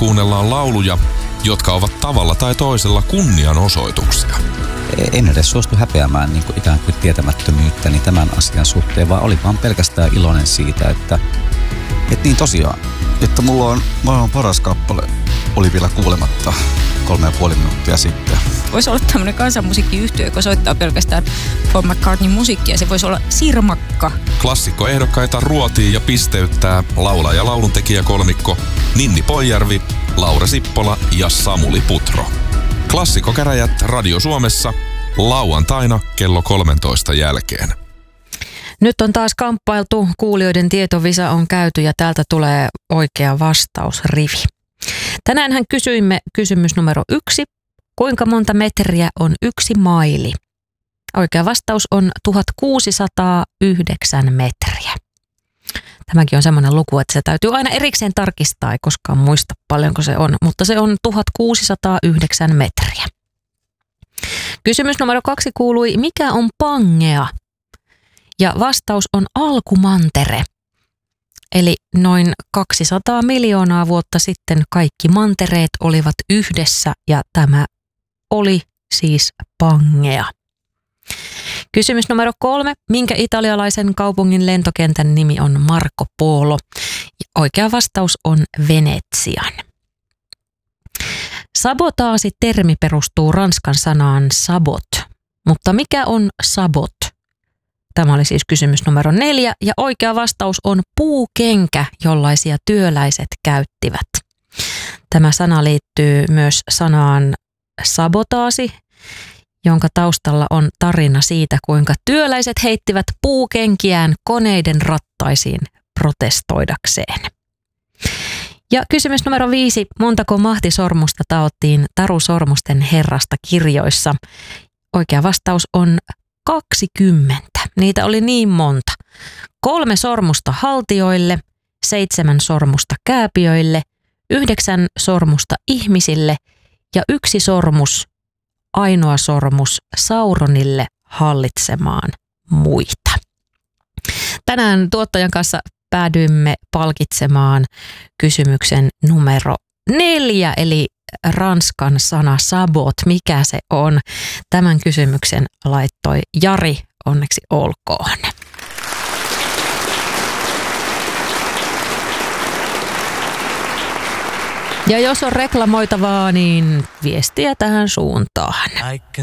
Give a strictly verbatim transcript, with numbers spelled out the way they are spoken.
kuunnellaan lauluja, jotka ovat tavalla tai toisella kunnianosoituksia. En edes suostu häpeämään niin kuin ikään kuin tietämättömyyttäni tämän asian suhteen, vaan oli vaan pelkästään iloinen siitä, että, että niin tosiaan, että mulla on maailman paras kappale, oli vielä kuulematta kolme ja puoli minuuttia sitten. Voisi olla tämmöinen kansanmusiikkiyhtiö, joka soittaa pelkästään Paul McCartneyn musiikkia. Se voisi olla Sirmakka. Klassikkoehdokkaita ruotii ja pisteyttää laulaja ja lauluntekijä kolmikko Ninni Poijärvi, Laura Sippola ja Samuli Putro. Klassikkokäräjät Radio Suomessa lauantaina kello kolmentoista jälkeen. Nyt on taas kamppailtu, kuulijoiden tietovisa on käyty ja täältä tulee oikea vastausrivi. Tänään kysyimme kysymys numero yksi. Kuinka monta metriä on yksi maili? Oikea vastaus on tuhatkuusisataayhdeksän metriä. Tämäkin on semmoinen luku, että se täytyy aina erikseen tarkistaa, ei koskaan muista paljonko se on, mutta se on tuhatkuusisataayhdeksän metriä. Kysymys numero kaksi kuului, mikä on Pangea? Ja vastaus on alkumantere. Eli noin kaksisataa miljoonaa vuotta sitten kaikki mantereet olivat yhdessä ja tämä oli siis Pangea. Kysymys numero kolme. Minkä italialaisen kaupungin lentokentän nimi on Marco Polo? Oikea vastaus on Venetsian. Sabotaasi-termi perustuu ranskan sanaan sabot. Mutta mikä on sabot? Tämä oli siis kysymys numero neljä ja oikea vastaus on puukenkä, jollaisia työläiset käyttivät. Tämä sana liittyy myös sanaan sabotaasi, jonka taustalla on tarina siitä, kuinka työläiset heittivät puukenkiään koneiden rattaisiin protestoidakseen. Ja kysymys numero viisi. Montako mahtisormusta taottiin Taru Sormusten herrasta kirjoissa? Oikea vastaus on kaksikymmentä. Niitä oli niin monta. Kolme sormusta haltioille, seitsemän sormusta kääpiöille, yhdeksän sormusta ihmisille ja yksi sormus, ainoa sormus Sauronille hallitsemaan muita. Tänään tuottajan kanssa päädyimme palkitsemaan kysymyksen numero neljä, eli ranskan sana sabot. Mikä se on? Tämän kysymyksen laittoi Jari, onneksi olkoon. Ja jos on reklamoitavaa, niin viestiä tähän suuntaan.